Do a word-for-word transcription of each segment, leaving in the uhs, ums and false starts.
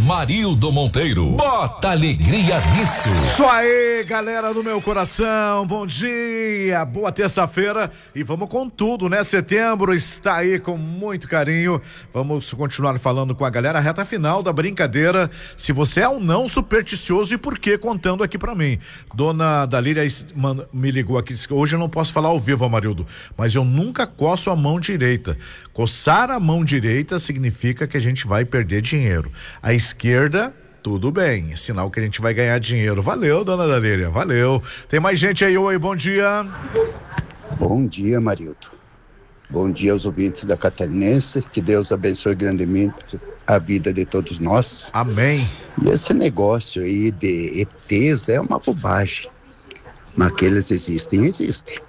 Marildo Monteiro. Bota alegria nisso. Isso aí, galera do meu coração, bom dia, boa terça-feira e vamos com tudo, né? Setembro está aí com muito carinho, vamos continuar falando com a galera, reta final da brincadeira, se você é um não supersticioso e por quê, contando aqui pra mim. Dona Dalíria me ligou aqui, hoje eu não posso falar ao vivo, Amarildo, mas eu nunca coço a mão direita. Coçar a mão direita significa que a gente vai perder dinheiro. A esquerda, tudo bem, sinal que a gente vai ganhar dinheiro. Valeu, dona Dalíria, valeu. Tem mais gente aí, oi, bom dia. Bom dia, Marildo. Bom dia aos ouvintes da Catarinense, que Deus abençoe grandemente a vida de todos nós. Amém. E esse negócio aí de E Tês é uma bobagem, mas que eles existem, existem.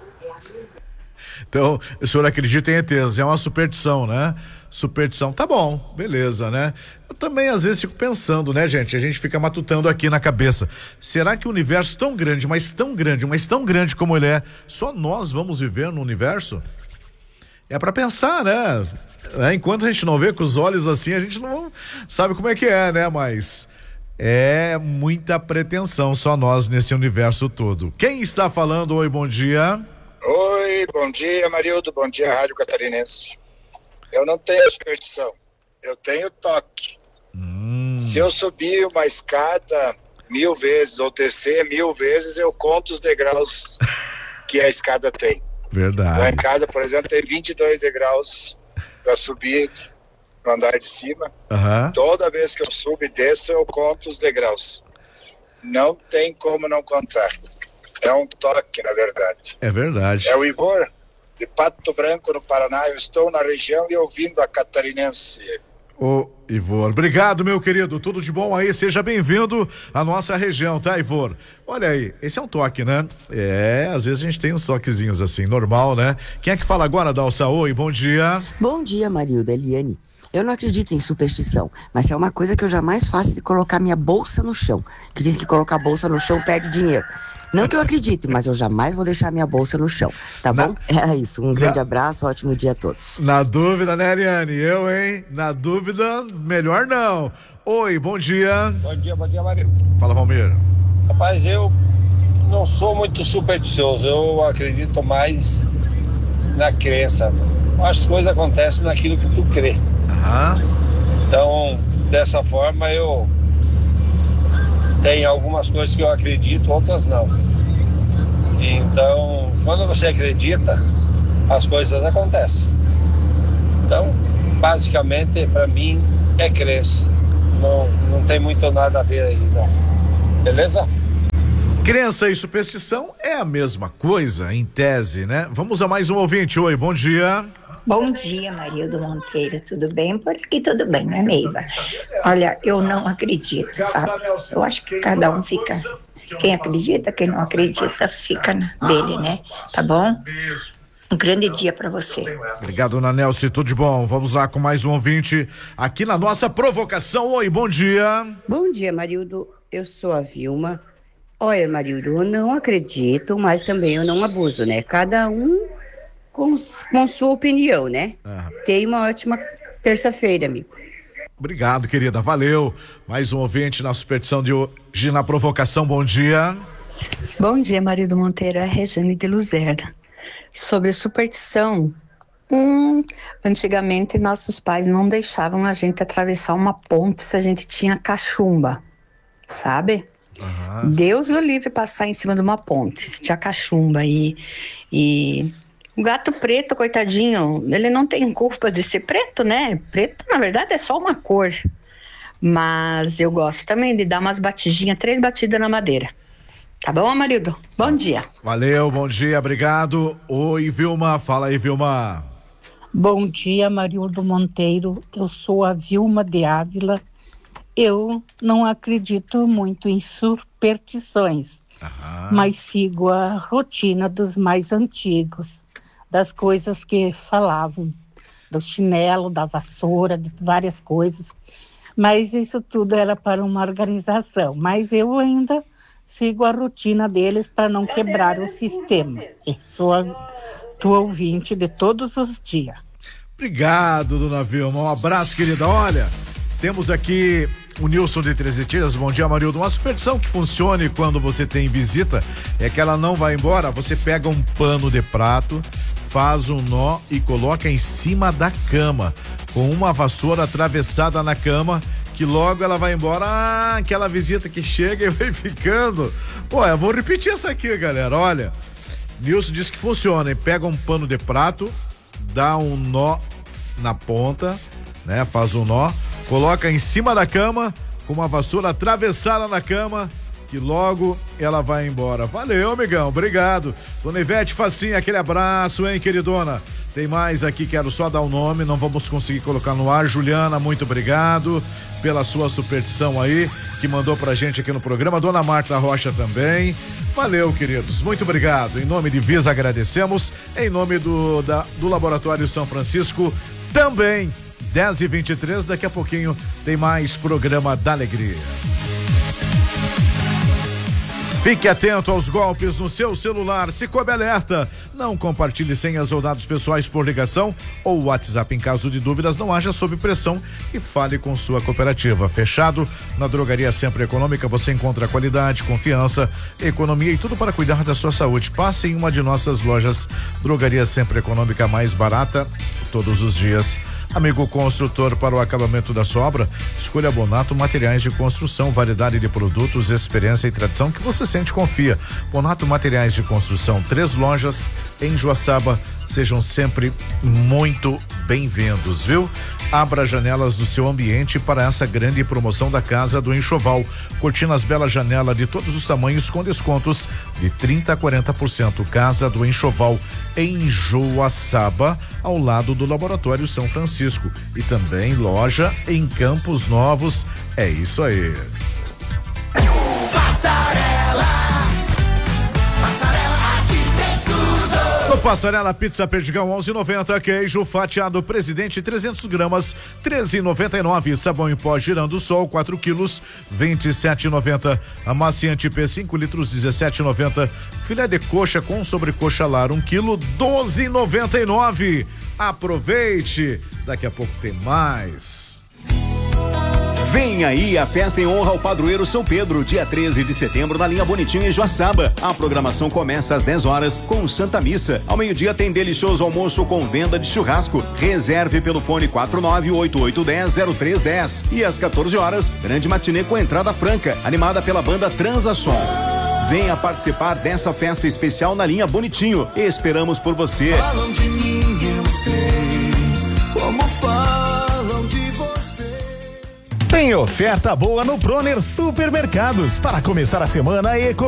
Então, o senhor acredita em E Tês, é uma superstição, né? Superstição, tá bom, beleza, né? Eu também às vezes fico pensando, né, gente? A gente fica matutando aqui na cabeça. Será que o universo tão grande, mas tão grande, mas tão grande como ele é, só nós vamos viver no universo? É pra pensar, né? É, enquanto a gente não vê com os olhos assim, a gente não sabe como é que é, né? Mas é muita pretensão, só nós nesse universo todo. Quem está falando? Oi, bom dia. Oi, bom dia, Marildo, bom dia, Rádio Catarinense. Eu não tenho superstição, eu tenho toque. Hum. Se eu subir uma escada mil vezes ou descer mil vezes, eu conto os degraus que a escada tem. Verdade. Lá em casa, por exemplo, tem vinte e dois degraus para subir no andar de cima. Uhum. Toda vez que eu subo e desço, eu conto os degraus. Não tem como não contar. É um toque, na verdade. É verdade. É o Ivor, de Pato Branco, no Paraná. Eu estou na região e ouvindo a Catarinense. Ô, Ivor, obrigado, meu querido, tudo de bom aí, seja bem-vindo à nossa região, tá, Ivor? Olha aí, esse é um toque, né? É, às vezes a gente tem uns toquezinhos assim, normal, né? Quem é que fala agora, Dalsa? Oi, bom dia. Bom dia, Marilda, Eliane. Eu não acredito em superstição, mas é uma coisa que eu jamais faço de colocar minha bolsa no chão, que diz que colocar a bolsa no chão perde dinheiro. Não que eu acredite, mas eu jamais vou deixar minha bolsa no chão, tá bom? Na... É isso, um grande Na... abraço, ótimo dia a todos. Na dúvida, né, Ariane? Eu, hein? Na dúvida, melhor não. Oi, bom dia. Bom dia, bom dia, Maria. Fala, Valmir. Rapaz, eu não sou muito supersticioso, eu acredito mais na crença. As coisas acontecem naquilo que tu crê. Aham. Então, dessa forma, eu... tem algumas coisas que eu acredito, outras não. Então, quando você acredita, as coisas acontecem. Então, basicamente, para mim, é crença. Não, não tem muito nada a ver aí, não. Beleza? Crença e superstição é a mesma coisa, em tese, né? Vamos a mais um ouvinte. Oi, bom dia. Bom dia, Marildo Monteiro, tudo bem? Por aqui tudo bem, né, Neiva? Olha, eu não acredito, sabe? Eu acho que cada um fica, quem acredita, quem não acredita, fica na dele, né? Tá bom? Um grande dia pra você. Obrigado, dona Nelce, tudo de bom. Vamos lá com mais um ouvinte aqui na nossa provocação. Oi, bom dia. Bom dia, Marildo, eu sou a Vilma. Olha, Marildo, eu não acredito, mas também eu não abuso, né? Cada um Com, com sua opinião, né? Ah. Tenha uma ótima terça-feira, amigo. Obrigado, querida, valeu. Mais um ouvinte na superstição de hoje na provocação, bom dia. Bom dia, Marildo Monteiro, é a Regiane de Luzerna. Sobre superstição, hum, antigamente nossos pais não deixavam a gente atravessar uma ponte se a gente tinha cachumba, sabe? Uhum. Deus o livre passar em cima de uma ponte, se tinha cachumba e... e... O gato preto, coitadinho, ele não tem culpa de ser preto, né? Preto, na verdade, é só uma cor. Mas eu gosto também de dar umas batidinhas, três batidas na madeira. Tá bom, Amarildo? Bom dia. Valeu, bom dia, obrigado. Oi, Vilma, fala aí, Vilma. Bom dia, Marildo Monteiro. Eu sou a Vilma de Ávila. Eu não acredito muito em superstições, Aham. mas sigo a rotina dos mais antigos. Das coisas que falavam, do chinelo, da vassoura, de várias coisas, mas isso tudo era para uma organização, mas eu ainda sigo a rotina deles para não quebrar o sistema. Eu sou a tua ouvinte de todos os dias. Obrigado, dona Vilma, um abraço, querida. Olha, temos aqui O Nilson de Três Etilhas, bom dia, Marildo. Uma superstição que funcione quando você tem visita é que ela não vai embora. Você pega um pano de prato, faz um nó e coloca em cima da cama, com uma vassoura atravessada na cama, que logo ela vai embora. Ah, aquela visita que chega e vai ficando. Pô, eu vou repetir essa aqui, galera. Olha, Nilson disse que funciona. Pega um pano de prato, dá um nó na ponta, né? Faz um nó, coloca em cima da cama, com uma vassoura atravessada na cama, que logo ela vai embora. Valeu, amigão, obrigado. Dona Ivete Facinha, aquele abraço, hein, queridona. Tem mais aqui, quero só dar o nome, não vamos conseguir colocar no ar. Juliana, muito obrigado pela sua superstição aí, que mandou pra gente aqui no programa. Dona Marta Rocha também. Valeu, queridos, muito obrigado. Em nome de Visa agradecemos, em nome do, da, do Laboratório São Francisco também. dez e vinte e três, daqui a pouquinho tem mais programa da Alegria. Fique atento aos golpes no seu celular. Cicobi alerta. Não compartilhe senhas ou dados pessoais por ligação ou WhatsApp. Em caso de dúvidas, não haja sob pressão e fale com sua cooperativa. Fechado? Na Drogaria Sempre Econômica você encontra qualidade, confiança, economia e tudo para cuidar da sua saúde. Passe em uma de nossas lojas. Drogaria Sempre Econômica, mais barata todos os dias. Amigo construtor, para o acabamento da sua obra, escolha Bonato Materiais de Construção, variedade de produtos, experiência e tradição que você sente e confia. Bonato Materiais de Construção, três lojas em Joaçaba. Sejam sempre muito bem-vindos, viu? Abra janelas do seu ambiente para essa grande promoção da Casa do Enxoval. Cortinas Bela Janela de todos os tamanhos com descontos de trinta a quarenta por cento. Casa do Enxoval em Joaçaba, ao lado do Laboratório São Francisco. E também loja em Campos Novos. É isso aí. Passarela. Passarela, aqui tem tudo. No Passarela Pizza Perdigão onze e noventa, queijo fatiado Presidente trezentos gramas, treze e noventa e nove. Sabão em pó Girando Sol quatro quilos, vinte e sete e noventa. Amaciante P cinco litros, dezessete e noventa. Filé de coxa com sobrecoxa lar um quilo, doze e noventa e nove. Aproveite, daqui a pouco tem mais. Vem aí a festa em honra ao padroeiro São Pedro, dia treze de setembro, na linha Bonitinho em Joaçaba. A programação começa às dez horas com Santa Missa. Ao meio-dia tem delicioso almoço com venda de churrasco. Reserve pelo fone quatro nove oito oito um zero zero três um zero. E às quatorze horas, grande matinê com entrada franca, animada pela banda Transasom. Venha participar dessa festa especial na linha Bonitinho. Esperamos por você. Falam de mim, eu sei como falam de você. Tem oferta boa no Bronner Supermercados. Para começar a semana, eco